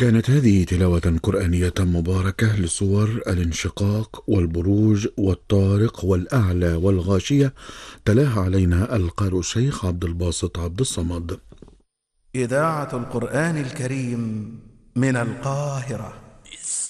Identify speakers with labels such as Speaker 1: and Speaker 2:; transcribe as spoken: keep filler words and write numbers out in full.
Speaker 1: كانت هذه تلاوة قرآنية مباركة لسور الانشقاق والبروج والطارق والأعلى والغاشية، تلاها علينا القارئ الشيخ عبد الباسط عبد الصمد.
Speaker 2: إذاعة القرآن الكريم من القاهرة.